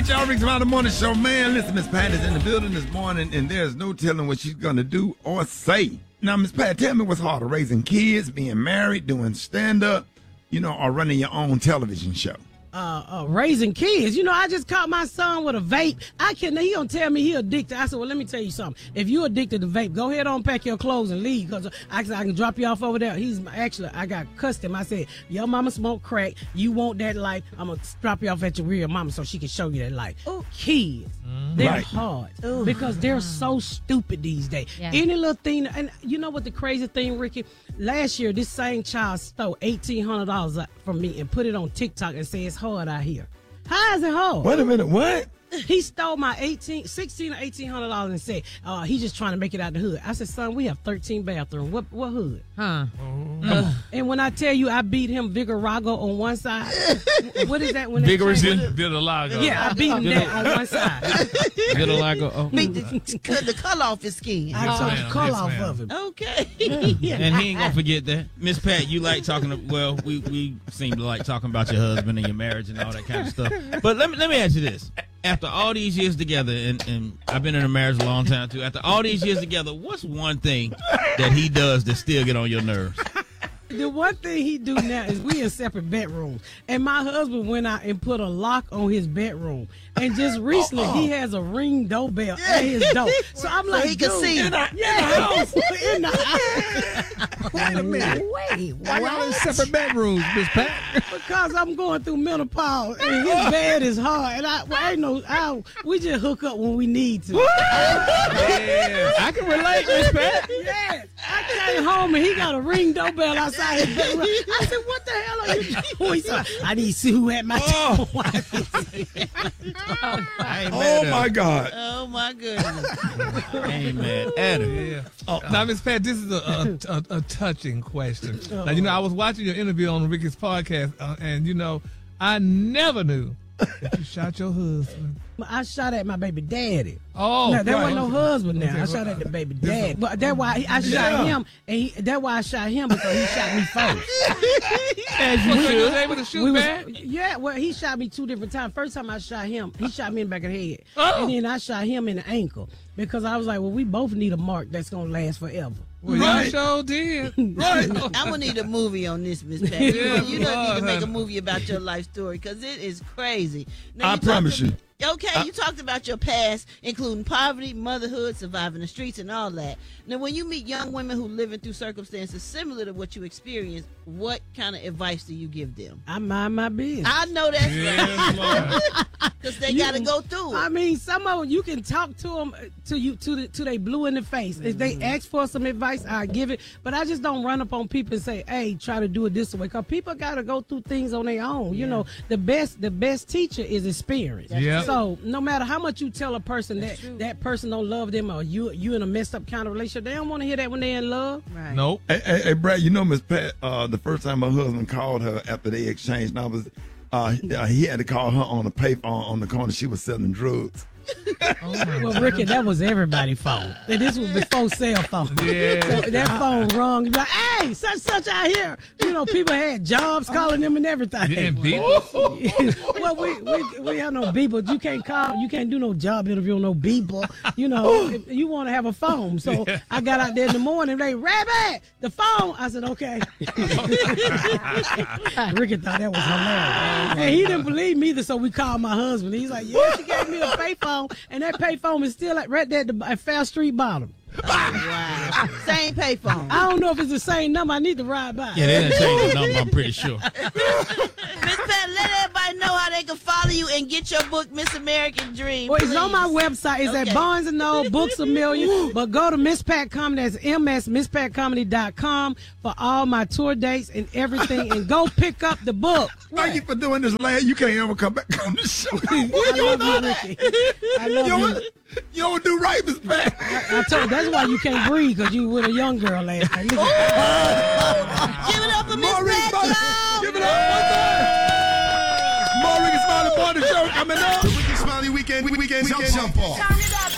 right, y'all. Rick Smiley Morning Show, man. Listen, Miss Pat is in the building this morning, and there's no telling what she's gonna do or say. Now, Miss Pat, tell me what's harder: raising kids, being married, doing stand-up, or running your own television show. Raising kids. I just caught my son with a vape. He gonna tell me he addicted. I said, well, let me tell you something. If you addicted to vape, go ahead on, pack your clothes and leave, because I can drop you off over there. I got cussed him. I said, your mama smoke crack. You want that life? I'm gonna drop you off at your real mama so she can show you that life. Kids, they're hard because they're so stupid these days. Yeah. Any little thing, and you know what the crazy thing, Ricky? Last year, this same child stole $1,800 from me and put it on TikTok and said it's hard out here. How is it hard? Wait a minute, what? He stole my $1,600 or $1,800 and said, he's just trying to make it out the hood. I said, son, we have 13 bathrooms. What hood? Huh? And when I tell you I beat him Vigarago on one side, what is that? Vitiligo. Yeah, I beat him that on one side. Vitiligo. Oh. The color off his skin. I took the color off of him. Okay. And he ain't gonna forget that. Miss Pat, you like talking we seem to like talking about your husband and your marriage and all that kind of stuff. But let me ask you this. After all these years together, and I've been in a marriage a long time too, after all these years together, what's one thing that he does that still get on your nerves? The one thing he do now is we in separate bedrooms, and my husband went out and put a lock on his bedroom, and just recently he has a Ring doorbell at his door, so I'm like, he can see in the house. Wait a minute, Why y'all in separate bedrooms, Miss Pat? Because I'm going through menopause, and his bed is hard, and we just hook up when we need to. I can relate, Miss Pat. Yes, I came home and he got a Ring doorbell outside his bedroom. I said, what the hell are you doing? He said, I need to see who at my door. Oh, my God. Oh, my goodness. Amen. Adam. Yeah. Now, Miss Pat, this is a touching question. Now, I was watching your interview on Ricky's podcast, and, I never knew that you shot your husband. I shot at my baby daddy. Oh, no, there wasn't no husband now. I shot at the baby daddy. But that's why I shot him, and that's why I shot him, because he shot me first. As you was able to shoot back? Yeah, well, he shot me 2 different times. First time I shot him, he shot me in the back of the head. And then I shot him in the ankle, because I was like, well, we both need a mark that's going to last forever. Well, y'all sure did. Right. I'm gonna need a movie on this, Miss Pat. You don't need to make a movie about your life story, because it is crazy. Now, I promise you. Okay, you talked about your past, including poverty, motherhood, surviving the streets, and all that. Now, when you meet young women who living through circumstances similar to what you experienced, what kind of advice do you give them? I mind my business. I know that's right. Because they got to go through it. I mean, some of them, you can talk to them till they blue in the face. If they ask for some advice, I give it. But I just don't run up on people and say, hey, try to do it this way. Because people got to go through things on their own. Yeah. The best teacher is experience. Yeah. So no matter how much you tell a person that person don't love them, or you in a messed up kind of relationship, they don't want to hear that when they're in love. Right. Nope. Hey, Brad, Miss Pat, the first time my husband called her after they exchanged numbers, he had to call her on the payphone on the corner. She was selling drugs. Well, Ricky, that was everybody's phone. And this was before cell phone. Yeah. So that phone rung. Like, hey, such out here. People had jobs calling them and everything. Yeah, well, we have no beeper. You can't call. You can't do no job interview on no beeper. If you want to have a phone. So I got out there in the morning. They, Rabbit, the phone. I said, okay. Ricky thought that was hilarious. And he didn't believe me either, so we called my husband. He's like, yeah, she gave me a payphone. And that payphone is still right there at Fair Street bottom. Oh, wow. Same payphone. I don't know if it's the same number. I need to ride by. Yeah, they didn't change the number, I'm pretty sure. Miss Pat, let everybody know how they can follow you and get your book, Miss American Dream. Well, it's on my website. It's at Barnes & Noble, Books A Million. But go to Miss Pat Comedy. That's MSMissPatComedy.com for all my tour dates and everything. And go pick up the book. Thank you for doing this, lad. You can't ever come back on the show. I love you, Ricky. I love you. You don't do right, Miss Pat. I told you, that's why you can't breathe, because you were with a young girl last night. Give it up for Miss Pat, y'all. Give it up. More Ricky Smiley Morning Show coming up. The Ricky Smiley Weekend jump off.